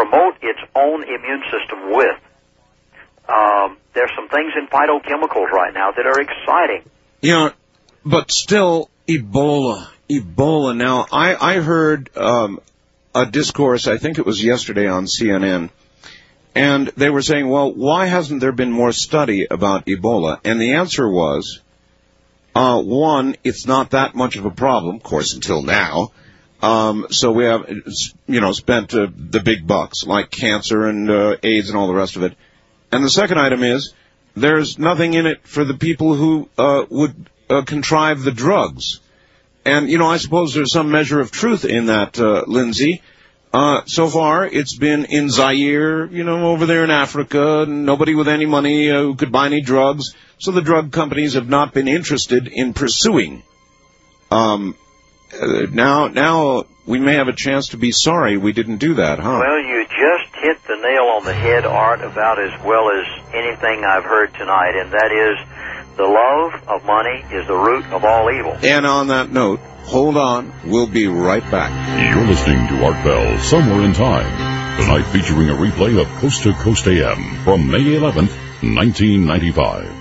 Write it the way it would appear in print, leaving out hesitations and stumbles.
promote its own immune system with. There's some things in phytochemicals right now that are exciting. Yeah, but still, Ebola. Now, I heard a discourse, I think it was yesterday on CNN, and they were saying, well, why hasn't there been more study about Ebola? And the answer was, one, it's not that much of a problem, of course, until now. So we have, spent the big bucks, like cancer and AIDS and all the rest of it. And the second item is, there's nothing in it for the people who would contrive the drugs. And, I suppose there's some measure of truth in that, Lindsay. So far, it's been in Zaire, over there in Africa, nobody with any money who could buy any drugs. So the drug companies have not been interested in pursuing. Now we may have a chance to be sorry we didn't do that, huh? Well, you just hit the nail on the head, Art, about as well as anything I've heard tonight, and that is the love of money is the root of all evil. And on that note, hold on, we'll be right back. You're listening to Art Bell, Somewhere in Time, tonight featuring a replay of Coast to Coast AM from May 11th, 1995.